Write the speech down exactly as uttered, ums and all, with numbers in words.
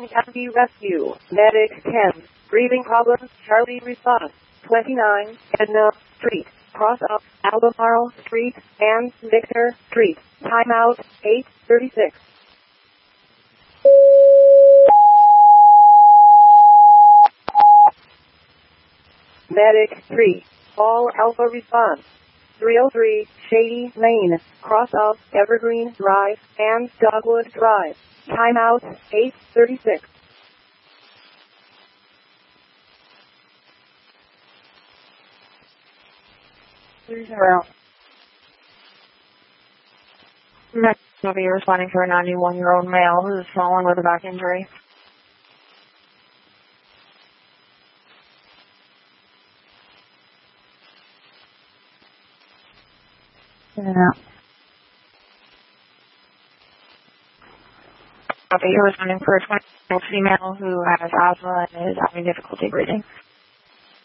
Austin County Rescue. Medic ten. Breathing problems. Charlie response. twenty-nine Edna Street. Cross up Albemarle Street and Victor Street. Timeout eight thirty-six. Medic three. All Alpha response. three oh three Shady Lane. Cross of Evergreen Drive and Dogwood Drive. Timeout eight thirty-six. three zero. Next will be responding to a ninety-one-year-old male who is fallen with a back injury. Yeah. Copy. Responding for a twenty-year-old female who has asthma and is having difficulty breathing.